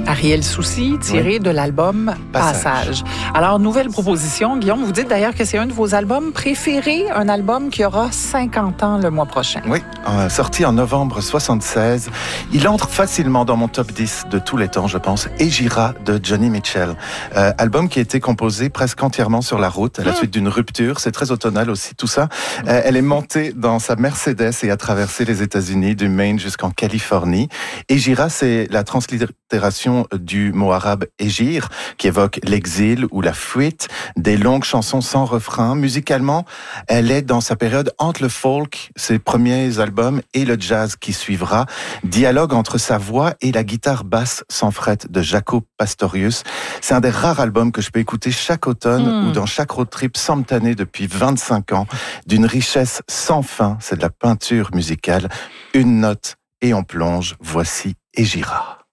Ariel Soucy, tiré de l'album Passage. Alors, nouvelle proposition. Guillaume, vous dites d'ailleurs que c'est un de vos albums préférés, un album qui aura 50 ans le mois prochain. Oui, sorti en novembre 76. Il entre facilement dans mon top 10 de tous les temps, je pense. Egira de Joni Mitchell. Album qui a été composé presque entièrement sur la route à la suite d'une rupture. C'est très automnal aussi, tout ça. Elle est montée dans sa Mercedes et a traversé les États-Unis, du Maine jusqu'en Californie. Egira, c'est la translittération du mot arabe Égir, qui évoque l'exil ou la fuite, des longues chansons sans refrain. Musicalement, elle est dans sa période entre le folk, ses premiers albums, et le jazz qui suivra. Dialogue entre sa voix et la guitare basse sans fret de Jaco Pastorius. C'est un des rares albums que je peux écouter chaque automne ou dans chaque road trip sans me tanner depuis 25 ans. D'une richesse sans fin, c'est de la peinture musicale. Une note et on plonge. Voici Egira.